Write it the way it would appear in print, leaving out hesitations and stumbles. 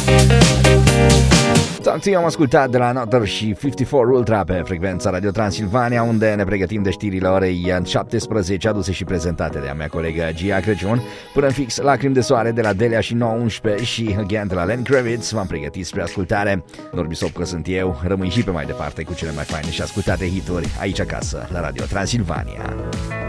Tocții am ascultat de la Nutter și 54 Ultra pe frecvența Radio Transilvania, unde ne pregătim de știrile orei 17 aduse și prezentate de a mea colegă Gia Crăciun. Până în fix Lacrimi de soare de la Delia și 911 și Again de la Lenny Kravitz v-am pregătit spre ascultare. Norbi Sopcă sunt eu, rămâi și pe mai departe cu cele mai faine și ascultate hituri aici acasă la Radio Transilvania.